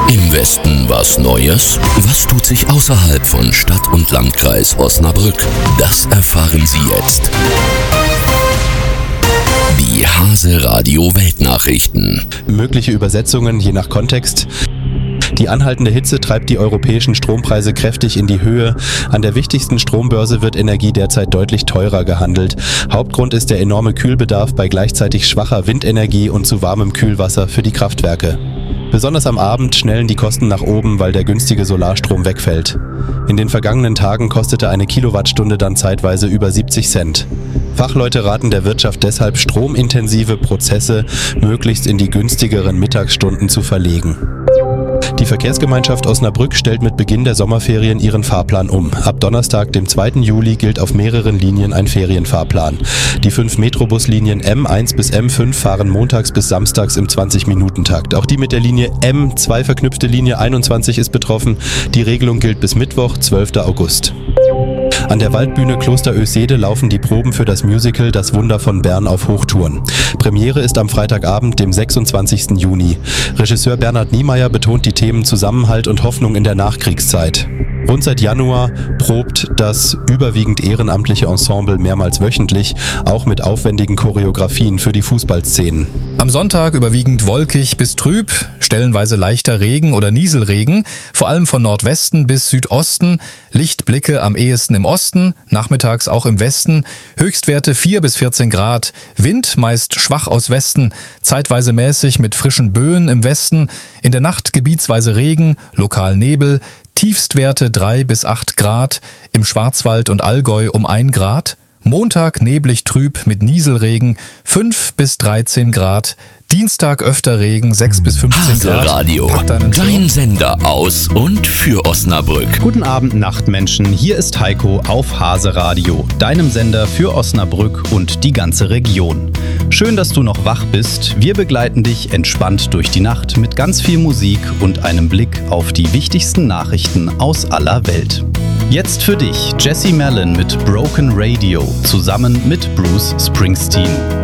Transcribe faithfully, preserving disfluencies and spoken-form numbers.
Im Westen was Neues? Was tut sich außerhalb von Stadt und Landkreis Osnabrück? Das erfahren Sie jetzt. Die Hase Radio Weltnachrichten. Mögliche Übersetzungen je nach Kontext. Die anhaltende Hitze treibt die europäischen Strompreise kräftig in die Höhe. An der wichtigsten Strombörse wird Energie derzeit deutlich teurer gehandelt. Hauptgrund ist der enorme Kühlbedarf bei gleichzeitig schwacher Windenergie und zu warmem Kühlwasser für die Kraftwerke. Besonders am Abend schnellen die Kosten nach oben, weil der günstige Solarstrom wegfällt. In den vergangenen Tagen kostete eine Kilowattstunde dann zeitweise über siebzig Cent. Fachleute raten der Wirtschaft deshalb, stromintensive Prozesse möglichst in die günstigeren Mittagsstunden zu verlegen. Die Verkehrsgemeinschaft Osnabrück stellt mit Beginn der Sommerferien ihren Fahrplan um. Ab Donnerstag, dem zweiten Juli, gilt auf mehreren Linien ein Ferienfahrplan. Die fünf Metrobuslinien M eins bis M fünf fahren montags bis samstags im zwanzig-Minuten-Takt. Auch die mit der Linie M zwei verknüpfte Linie einundzwanzig ist betroffen. Die Regelung gilt bis Mittwoch, zwölften August. An der Waldbühne Kloster Oedsede laufen die Proben für das Musical Das Wunder von Bern auf Hochtouren. Premiere ist am Freitagabend, dem sechsundzwanzigsten Juni. Regisseur Bernhard Niemeyer betont die Themen Zusammenhalt und Hoffnung in der Nachkriegszeit. Rund seit Januar probt das überwiegend ehrenamtliche Ensemble mehrmals wöchentlich, auch mit aufwendigen Choreografien für die Fußballszenen. Am Sonntag überwiegend wolkig bis trüb, stellenweise leichter Regen oder Nieselregen, vor allem von Nordwesten bis Südosten, Lichtblicke am ehesten im Osten, nachmittags auch im Westen, Höchstwerte vier bis vierzehn Grad, Wind meist schwach aus Westen, zeitweise mäßig mit frischen Böen im Westen, in der Nacht gebietsweise Regen, lokal Nebel, Tiefstwerte drei bis acht Grad, im Schwarzwald und Allgäu um ein Grad, Montag neblig trüb mit Nieselregen fünf bis dreizehn Grad, Dienstag öfter Regen sechs bis fünfzehn Hase Grad. Radio, dein Sender aus und für Osnabrück. Guten Abend, Nachtmenschen. Hier ist Heiko auf Hase Radio, deinem Sender für Osnabrück und die ganze Region. Schön, dass du noch wach bist. Wir begleiten dich entspannt durch die Nacht mit ganz viel Musik und einem Blick auf die wichtigsten Nachrichten aus aller Welt. Jetzt für dich Jesse Malin mit Broken Radio zusammen mit Bruce Springsteen.